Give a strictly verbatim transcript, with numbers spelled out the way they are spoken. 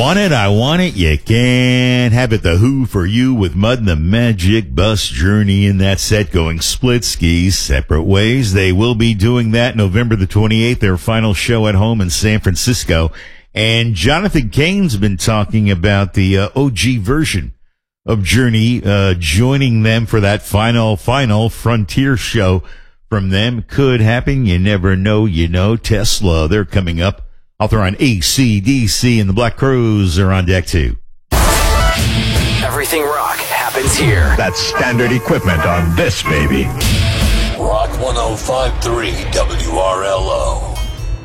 Want it, I want it, you can have it. The Who for you with Mud and the Magic Bus Journey in that set, going split skis separate ways. They will be doing that November the twenty-eighth, their final show at home in San Francisco. And Jonathan Cain's been talking about the uh, O G version of Journey, uh, joining them for that final, final Frontier show from them. Could happen. You never know. You know, Tesla, they're coming up. I'll throw on A C D C, and the Black Crowes are on deck too. Everything rock happens here. That's standard equipment on this baby. Rock one oh five point three W R L O.